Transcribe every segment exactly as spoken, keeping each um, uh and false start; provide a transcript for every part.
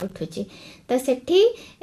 उठुची तो सेठी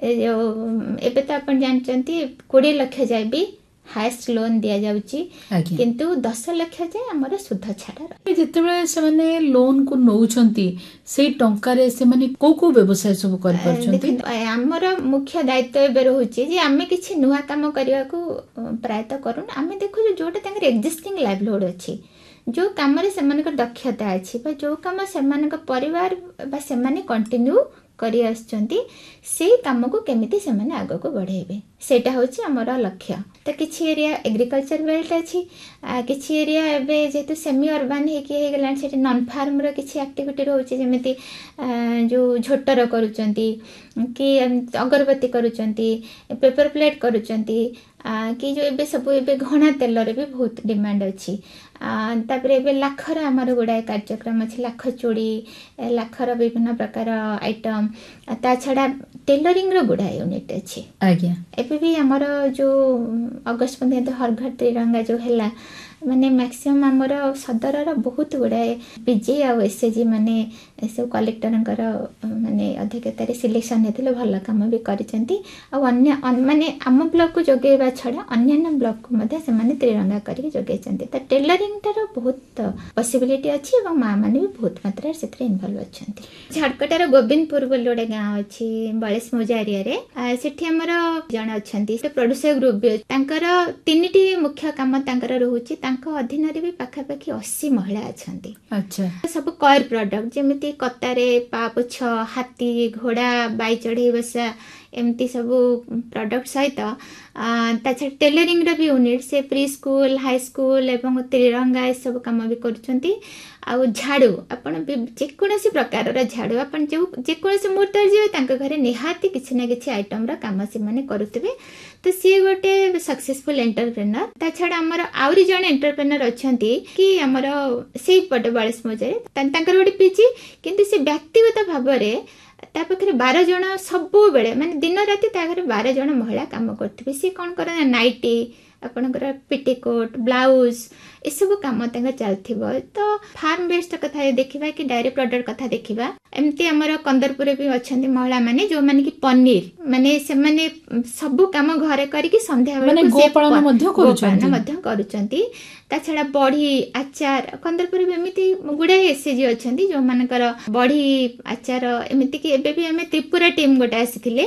एबे तो आपण जानचंती बीस लाख जाय भी हाईएस्ट लोन दिया जाउची किंतु दस लाख जाय हमर सुध छाड़ा जेतेबेले से माने लोन को नौचंती से टंका रे से माने को को व्यवसाय सब कर परचंती हमर मुख्य दायित्व एबे रहउची जे हमें किछि नुवा काम करिया को प्रायत करूं हमें देखु जे जोटा तंगर एक्जिस्टिंग लाइवलीहुड अछि जो काम रे सेमानक दक्षता अछि बा जो काम सेमानक परिवार बा सेमाने कंटिन्यू करी आछंती से काम को केमिति सेमाने आगो को बढ़ेबे सेटा होची हमर लक्ष्य तो किछि एरिया एग्रीकल्चर बेल्ट अछि किछि एरिया एबे जेतु सेमी अर्बन हे कि हे गलान सेठी नॉन फार्म रो किछि एक्टिविटी रहउची जेमिति जो झोटर करूचंती कि अगरबत्ती करूचंती पेपर प्लेट करूचंती कि जो एबे सब एबे घणा तेल रे भी बहुत डिमांड अछि तापर एबे लाखर हमर गुडाय कार्यक्रम अछि लाख चूड़ी लाखर विभिन्न प्रकार आइटम ता छडा टेलरिंग रो गुडाय यूनिट अछि आज्ञा एबे भी हमर जो अगस्त पंद्रह हर घर तिरंगा जो हैला माने मैक्सिमम हमर सदर रो बहुत गुडाय पीजी आ एसएजी माने सब कलेक्टरंकर माने अधिकता रे सिलेक्शन हेतले भल काम भी करिसंती आ अन्य माने आम ब्लॉक को जोगेबा छडा अन्य ब्लॉक को मध्ये से माने तिरंगा करी जोगेचंती त टेलरिंग तार बहुत पॉसिबिलिटी अछि एवं मां माने भी बहुत मात्रा सेtre इन्वॉल्व अछंती झारकटार गोविंदपुर बोलोडे गांव अछि बयालीस मोजा एरिया रे सेठी हमर जण अछंती से प्रोड्यूसर ग्रुप भी तांकर तीनटी मुख्य काम तांकर रहउची तांको अधीन रे भी पाखा पाखी अस्सी महिला अछंती अच्छा सब कॉयर प्रोडक्ट जेमिति कतारे पापुछ हाथी घोड़ा बाई चढ़ी बसा एमती सब प्रोडक्ट सहित ताछ टेलरिंग रे भी यूनिट से प्री स्कूल हाई स्कूल एवं तिरंगा ए सब काम भी करछंती आ झाड़ू आपण जेकोसी प्रकार रा झाड़ू आपण जे जेकोसी मुहूर्त जे तांक घरे निहाती किछि ना किछि आइटम रा काम से माने करूतबे तो सी गोटे सक्सेसफुल एंटरप्रेन्योर ता छडा हमर आउरी जण एंटरप्रेन्योर अछंती कि हमर सेई पट बयालीस मोजे तांकर गोटे पीची किंतु से व्यक्तिगत भाबरे ता पाखरे बारह जण सबु बेले माने दिन राति ता घरे बारह जण महिला काम करथिबे सी कोन करे नाइटी आपनकर पेटीकोट ब्लाउज ए सब काम तंग चलथिबो तो फार्म बेस्ड कथा देखिबा कि डायरी प्रोडक्ट कथा देखिबा एमती हमर कंदरपुर भी अछंती महिला माने जो माने कि पनीर माने से माने सब काम घरे करी कि संध्या बेले माने गोपालन मध्ये करूचंती मध्ये करूचंती ता छडा बढी आचार कंदरपुर भी एमिति गुडा एसएजी अछंती जो मानकर बढी आचार एमिति कि एबे भी हमें त्रिपुरा टीम गोटा आसीथिले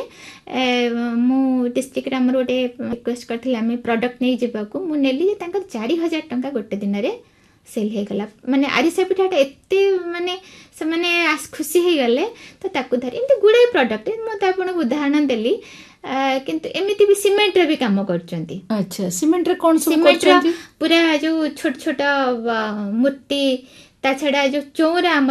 मु डिस्ट्रिक्ट रे हमर गोटे रिक्वेस्ट करथिले हमें प्रोडक्ट नै जेबाकू मु नेली जे तांकर चार हजार टंका गोटे दिन रे सेल हे गला माने आरिसा पिठाटा एते माने से माने खुशी हे गले तो ताकू धरि एते गुडा प्रोडक्ट मु त आपन उदाहरण देली किंतु एमिति भी सीमेंट रे भी काम करचंती अच्छा सीमेंट रे कोन सब करचंती पूरा जो छोट छोट मूर्ति ता छडा जो चौरा